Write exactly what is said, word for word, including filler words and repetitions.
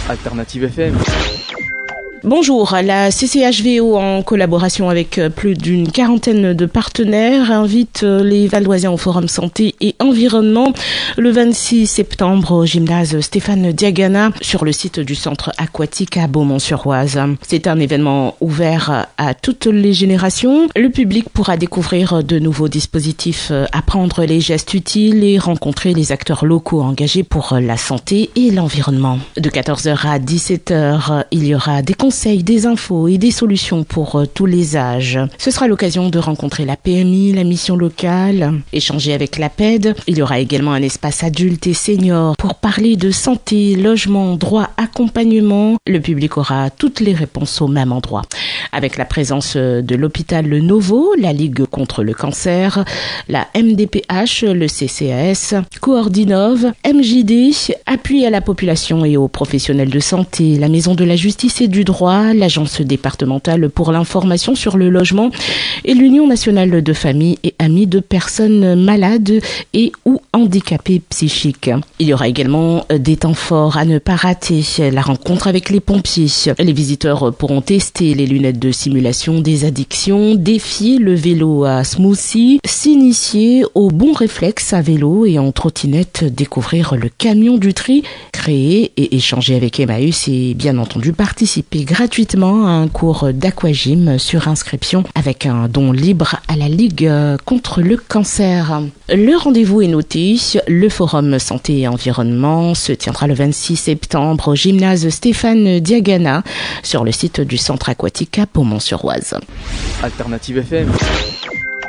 Alternative F M. Bonjour, la C C H V O, en collaboration avec plus d'une quarantaine de partenaires, invite les Valdoisiens au Forum Santé et Environnement le vingt-six septembre au gymnase Stéphane Diagana sur le site du centre aquatique à Beaumont-sur-Oise. C'est un événement ouvert à toutes les générations. Le public pourra découvrir de nouveaux dispositifs, apprendre les gestes utiles et rencontrer les acteurs locaux engagés pour la santé et l'environnement. De quatorze heures à dix-sept heures, il y aura des conseils, des infos et des solutions pour euh, tous les âges. Ce sera l'occasion de rencontrer la P M I, la mission locale, échanger avec la P E D. Il y aura également un espace adulte et senior pour parler de santé, logement, droit, accompagnement. Le public aura toutes les réponses au même endroit. Avec la présence de l'hôpital Le Novo, la Ligue contre le cancer, la M D P H, le C C A S, Coordinov, M J D, appui à la population et aux professionnels de santé, la Maison de la Justice et du Droit, l'Agence départementale pour l'information sur le logement et l'Union nationale de familles et amis de personnes malades et ou handicapées psychiques. Il y aura également des temps forts à ne pas rater, la rencontre avec les pompiers. Les visiteurs pourront tester les lunettes de simulation des addictions, défier le vélo à smoothie, s'initier aux bons réflexes à vélo et en trottinette, découvrir le camion du tri, créer et échanger avec Emmaüs et bien entendu participer gratuitement à un cours d'aquagym sur inscription avec un don libre à la Ligue contre le cancer. Le rendez-vous est noté. Le Forum Santé et Environnement se tiendra le vingt-six septembre au gymnase Stéphane Diagana sur le site du centre aquatique à Beaumont-sur-Oise. Alternative F M.